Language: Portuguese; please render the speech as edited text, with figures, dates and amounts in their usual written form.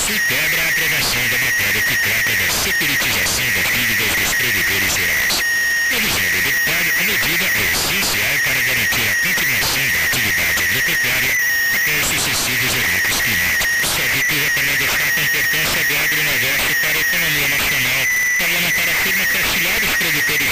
e quebra a aprovação da matéria que trata da securitização das dívidas dos credores rurais. Na visão do deputado, a medida é essencial para garantir a continuação da atividade agropecuária até os sucessivos eventos climáticos. A Biturra também destaca a importância do agronegócio para a economia nacional. O parlamentar afirma que auxiliar os produtores